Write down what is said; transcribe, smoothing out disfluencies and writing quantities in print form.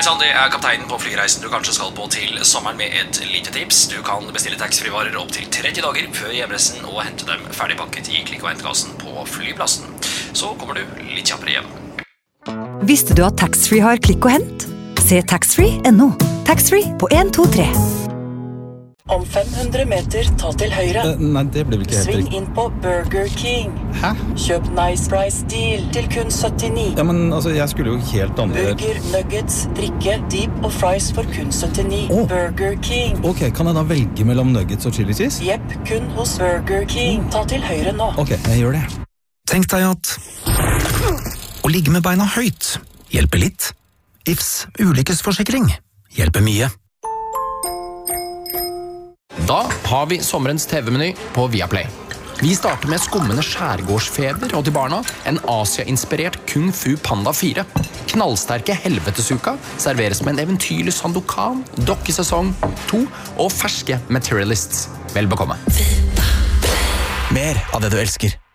sann, det kapteinen på flyreisen du kanskje skal på til sommeren med et lite tips. Du kan bestille taxfree-varer opp til 30 dager før hjemreisen og hente dem ferdigpakket i klikk- og hentekassen på flyplassen. Så kommer du litt kjappere hjem. Visste du at taxfree har klikk og hent? Se taxfree.no. Taxfree på 1, 2, 3. Om 500 meter, ta til høyre. Nei, det ble vel ikke helt Sving riktig. inn på Burger King. Hæ? Kjøp Nice Price Deal til kun 79. Ja, men altså, jeg skulle jo helt andre... Burger, nuggets, drikke, deep og fries for kun 79. Burger King. Ok, kan jeg da velge mellom nuggets og chili cheese? Jepp, kun hos Burger King. Ta til høyre nå. Ok, jeg gjør det. Tenk deg at å ligge med beina høyt hjelper litt. Ifs ulykkesforsikring hjelper mye. Da har vi sommerens TV-meny på Viaplay. Vi starter med skummende skjærgårdsfeber og til barna en Asia-inspirert Kung Fu Panda 4. Knallsterke helvetesuka serveres med en eventyrlig Sandokan, dokkesesong 2 og ferske Materialists. Vel bekomme. Mer av det du elsker.